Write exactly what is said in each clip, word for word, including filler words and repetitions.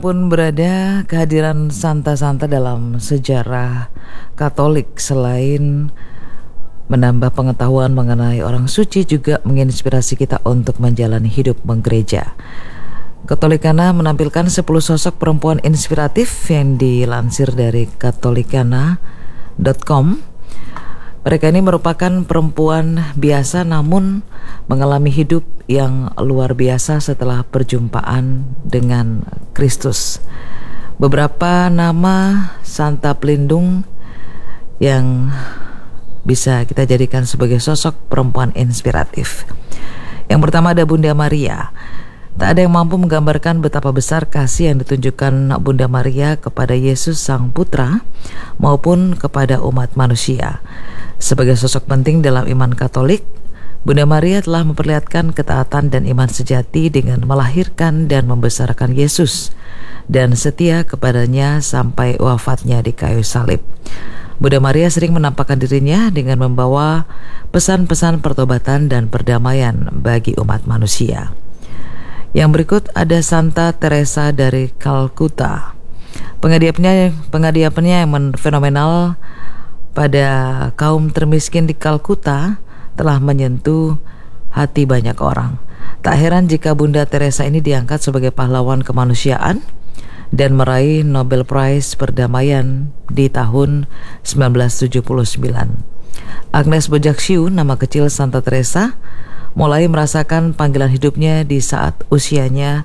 Pun berada kehadiran santa-santa dalam sejarah Katolik selain menambah pengetahuan mengenai orang suci juga menginspirasi kita untuk menjalani hidup menggereja. Katolikana menampilkan sepuluh sosok perempuan inspiratif yang dilansir dari katolikana dot com. Mereka ini merupakan perempuan biasa namun mengalami hidup yang luar biasa setelah perjumpaan dengan Kristus. Beberapa nama santa pelindung yang bisa kita jadikan sebagai sosok perempuan inspiratif. Yang pertama ada Bunda Maria. Tak ada yang mampu menggambarkan betapa besar kasih yang ditunjukkan Bunda Maria kepada Yesus Sang Putra maupun kepada umat manusia. Sebagai sosok penting dalam iman Katolik, Bunda Maria telah memperlihatkan ketaatan dan iman sejati dengan melahirkan dan membesarkan Yesus dan setia kepadanya sampai wafatnya di kayu salib. Bunda Maria sering menampakkan dirinya dengan membawa pesan-pesan pertobatan dan perdamaian bagi umat manusia. Yang berikut ada Santa Teresa dari Kalkuta. Pengadipannya, pengadipannya yang fenomenal pada kaum termiskin di Kalkuta telah menyentuh hati banyak orang. Tak heran jika Bunda Teresa ini diangkat sebagai pahlawan kemanusiaan dan meraih Nobel Prize Perdamaian di tahun sembilan belas tujuh puluh sembilan. Agnes Bojakshiu, nama kecil Santa Teresa, mulai merasakan panggilan hidupnya di saat usianya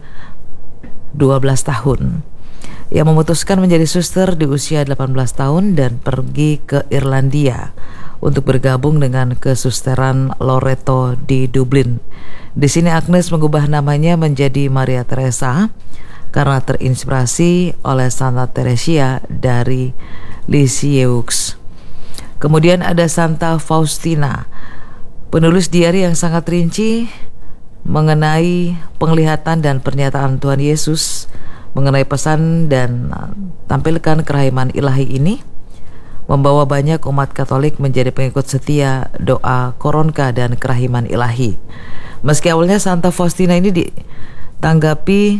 dua belas tahun. Ia memutuskan menjadi suster di usia delapan belas tahun dan pergi ke Irlandia untuk bergabung dengan kesusteran Loreto di Dublin. Di sini Agnes mengubah namanya menjadi Maria Teresa karena terinspirasi oleh Santa Teresia dari Lisieux. Kemudian ada Santa Faustina, penulis diari yang sangat rinci mengenai penglihatan dan pernyataan Tuhan Yesus mengenai pesan dan tampilkan kerahiman ilahi ini membawa banyak umat Katolik menjadi pengikut setia doa koronka dan kerahiman ilahi. Meski awalnya Santa Faustina ini ditanggapi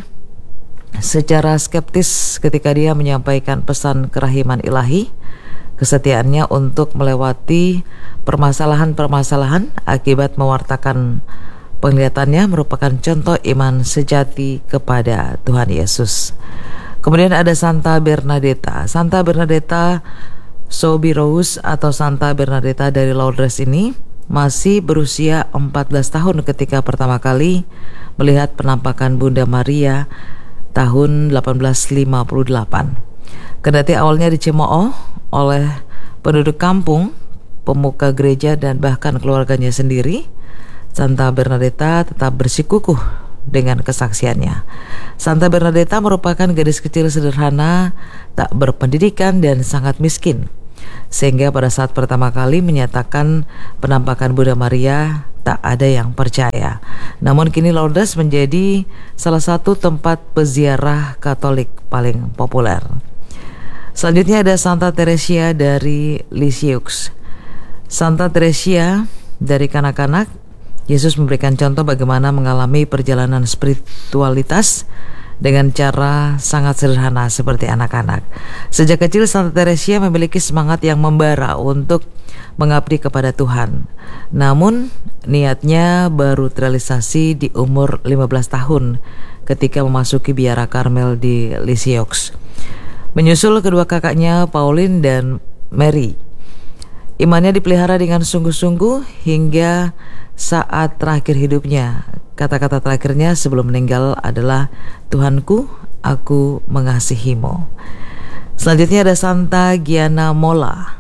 secara skeptis ketika dia menyampaikan pesan kerahiman ilahi, kesetiaannya untuk melewati permasalahan-permasalahan akibat mewartakan penglihatannya merupakan contoh iman sejati kepada Tuhan Yesus. Kemudian ada Santa Bernadetta. Santa Bernadetta Soubirous atau Santa Bernadetta dari Lourdes ini masih berusia empat belas tahun ketika pertama kali melihat penampakan Bunda Maria tahun delapan belas lima puluh delapan. Kendati awalnya dicemooh oleh penduduk kampung, pemuka gereja dan bahkan keluarganya sendiri, Santa Bernadetta tetap bersikukuh dengan kesaksiannya. Santa Bernadetta merupakan gadis kecil sederhana, tak berpendidikan dan sangat miskin, sehingga pada saat pertama kali menyatakan penampakan Bunda Maria, tak ada yang percaya. Namun kini Lourdes menjadi salah satu tempat peziarah Katolik paling populer. Selanjutnya ada Santa Teresia dari Lisieux. Santa Teresia dari kanak-kanak, Yesus memberikan contoh bagaimana mengalami perjalanan spiritualitas dengan cara sangat sederhana seperti anak-anak. Sejak kecil Santa Teresia memiliki semangat yang membara untuk mengabdi kepada Tuhan. Namun niatnya baru terrealisasi di umur lima belas tahun ketika memasuki biara Karmel di Lisieux. Menyusul kedua kakaknya Pauline dan Mary, imannya dipelihara dengan sungguh-sungguh hingga saat terakhir hidupnya. Kata-kata terakhirnya sebelum meninggal adalah, "Tuhanku, aku mengasihimu." Selanjutnya ada Santa Gianna Molla.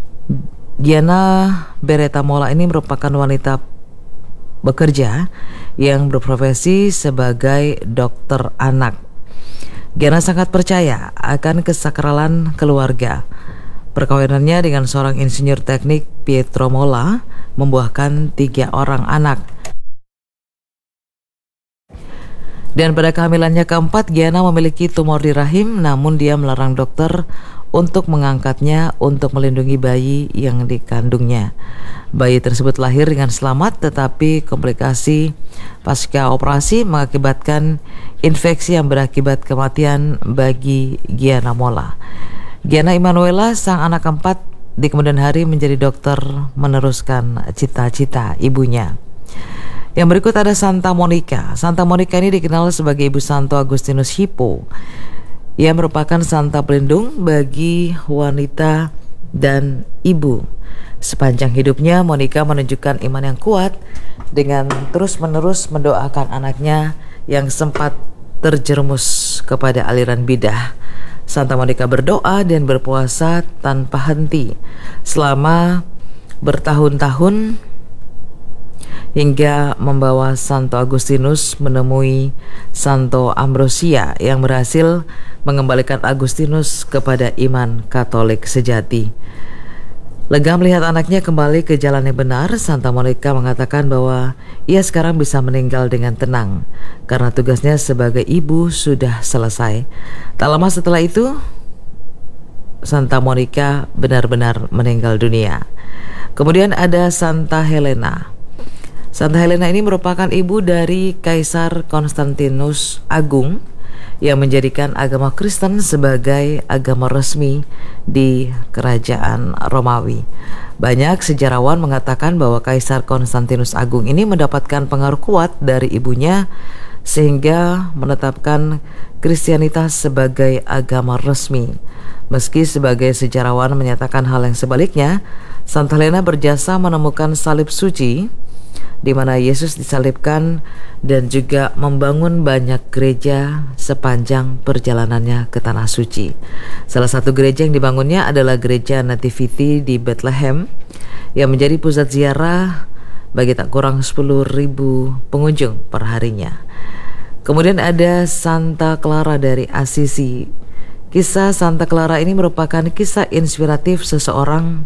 Gianna Beretta Molla ini merupakan wanita bekerja yang berprofesi sebagai dokter anak. Gianna sangat percaya akan kesakralan keluarga. Perkawinannya dengan seorang insinyur teknik, Pietro Molla, membuahkan tiga orang anak. Dan pada kehamilannya keempat, Gianna memiliki tumor di rahim, namun dia melarang dokter untuk mengangkatnya untuk melindungi bayi yang dikandungnya. Bayi tersebut lahir dengan selamat, tetapi komplikasi pasca operasi mengakibatkan infeksi yang berakibat kematian bagi Gianna Molla. Gianna Emanuela, sang anak keempat, di kemudian hari menjadi dokter meneruskan cita-cita ibunya. Yang berikut ada Santa Monica. Santa Monica ini dikenal sebagai Ibu Santo Agustinus Hippo. Ia merupakan santa pelindung bagi wanita dan ibu. Sepanjang hidupnya, Monica menunjukkan iman yang kuat dengan terus-menerus mendoakan anaknya yang sempat terjerumus kepada aliran bidah. Santa Monica berdoa dan berpuasa tanpa henti selama bertahun-tahun hingga membawa Santo Agustinus menemui Santo Ambrosia yang berhasil mengembalikan Agustinus kepada iman Katolik sejati. Lega melihat anaknya kembali ke jalan yang benar, Santa Monica mengatakan bahwa ia sekarang bisa meninggal dengan tenang karena tugasnya sebagai ibu sudah selesai. Tak lama setelah itu, Santa Monica benar-benar meninggal dunia. Kemudian ada Santa Helena. Santa Helena ini merupakan ibu dari Kaisar Konstantinus Agung yang menjadikan agama Kristen sebagai agama resmi di kerajaan Romawi. Banyak sejarawan mengatakan bahwa Kaisar Konstantinus Agung ini mendapatkan pengaruh kuat dari ibunya sehingga menetapkan Kristianitas sebagai agama resmi. Meski sebagai sejarawan menyatakan hal yang sebaliknya, Santa Helena berjasa menemukan salib suci di mana Yesus disalibkan dan juga membangun banyak gereja sepanjang perjalanannya ke Tanah Suci. Salah satu gereja yang dibangunnya adalah Gereja Nativity di Bethlehem yang menjadi pusat ziarah bagi tak kurang sepuluh ribu pengunjung per harinya. Kemudian ada Santa Clara dari Assisi. Kisah Santa Clara ini merupakan kisah inspiratif seseorang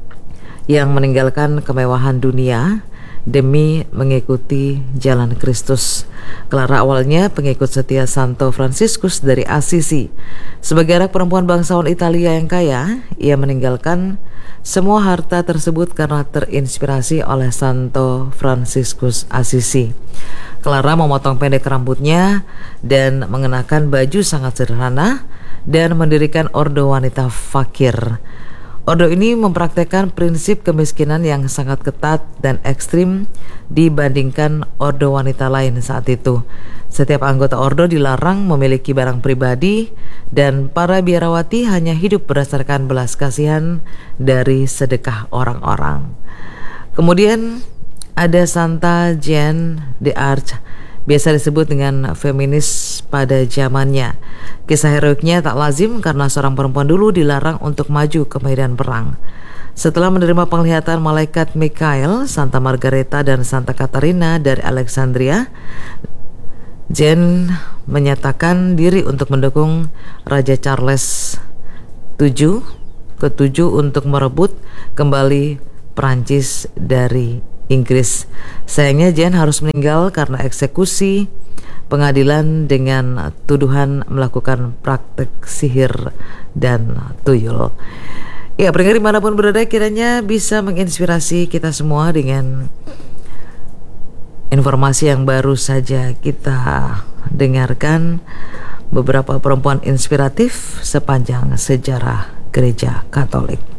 yang meninggalkan kemewahan dunia demi mengikuti jalan Kristus. Clara awalnya pengikut setia Santo Fransiskus dari Assisi. Sebagai anak perempuan bangsawan Italia yang kaya, ia meninggalkan semua harta tersebut karena terinspirasi oleh Santo Fransiskus Assisi. Clara memotong pendek rambutnya dan mengenakan baju sangat sederhana dan mendirikan ordo wanita fakir. Ordo ini mempraktekkan prinsip kemiskinan yang sangat ketat dan ekstrim dibandingkan ordo wanita lain saat itu. Setiap anggota ordo dilarang memiliki barang pribadi dan para biarawati hanya hidup berdasarkan belas kasihan dari sedekah orang-orang. Kemudian ada Santa Jeanne d'Arc, biasa disebut dengan feminis pada zamannya. Kisah heroiknya tak lazim karena seorang perempuan dulu dilarang untuk maju ke medan perang. Setelah menerima penglihatan malaikat Mikael, Santa Margareta dan Santa Katarina dari Alexandria, Jeanne menyatakan diri untuk mendukung Raja Charles ketujuh ketujuh untuk merebut kembali Prancis dari Inggris. Sayangnya Jeanne harus meninggal karena eksekusi pengadilan dengan tuduhan melakukan praktek sihir dan tuyul. Ya, pendengar dimanapun berada, kiranya bisa menginspirasi kita semua dengan informasi yang baru saja kita dengarkan, beberapa perempuan inspiratif sepanjang sejarah Gereja Katolik.